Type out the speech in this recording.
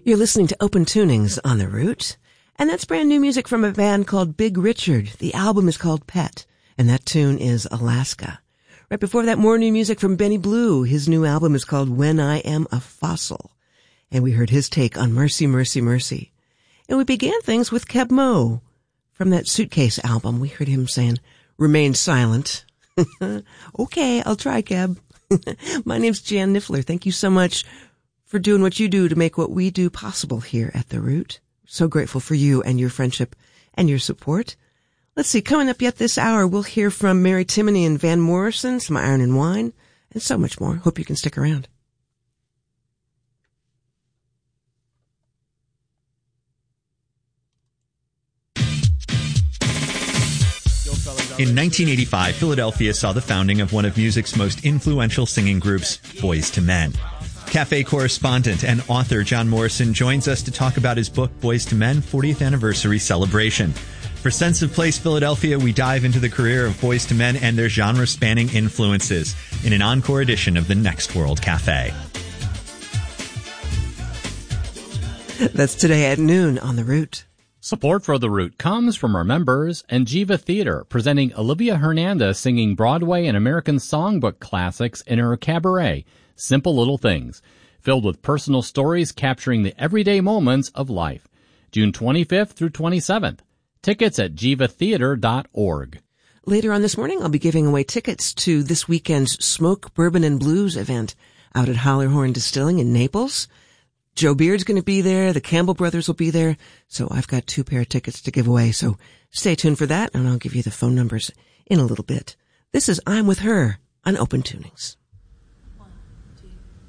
You're listening to Open Tunings on The Root, and that's brand new music from a band called Big Richard. The album is called Pet, and that tune is Alaska. Right before that, more new music from Benny Blue. His new album is called When I Am a Fossil, and we heard his take on Mercy, Mercy, Mercy. And we began things with Keb Mo. From that Suitcase album, we heard him saying, "Remain silent." Okay, I'll try, Keb. My name's Jan Niffler. Thank you so much for doing what you do to make what we do possible here at The Root. So grateful for you and your friendship and your support. Let's see, coming up yet this hour, we'll hear from Mary Timony and Van Morrison, some Iron and Wine, and so much more. Hope you can stick around. In 1985, Philadelphia saw the founding of one of music's most influential singing groups, Boyz II Men. Cafe correspondent and author John Morrison joins us to talk about his book, Boyz II Men 40th Anniversary Celebration. For Sense of Place Philadelphia, we dive into the career of Boyz II Men and their genre-spanning influences in an encore edition of the Next World Cafe. That's today at noon on The Root. Support for The Root comes from our members and Jiva Theater, presenting Olivia Hernandez singing Broadway and American songbook classics in her cabaret, Simple Little Things, filled with personal stories capturing the everyday moments of life. June 25th through 27th. Tickets at jivatheater.org. Later on this morning, I'll be giving away tickets to this weekend's Smoke, Bourbon, and Blues event out at Hollerhorn Distilling in Naples. Joe Beard's going to be there. The Campbell brothers will be there. So I've got 2 pair of tickets to give away. So stay tuned for that, and I'll give you the phone numbers in a little bit. This is I'm With Her on Open Tunings.